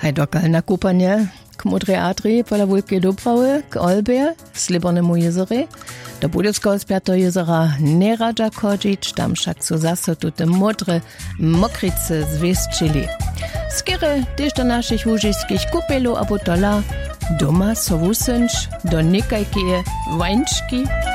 Hajdokal na kupanie k Mudrej Adrii, pola Wulkie Dubrawy, k Olbie, Slibornemu jezere. Do Budowskiego Spiato jezera nie radza chodzić, tam však su zase tute modre mokrice zwieszczyli. Skiery też do naszych łużyskich kupelu abo dola doma so wusynč do nekajkie wańczki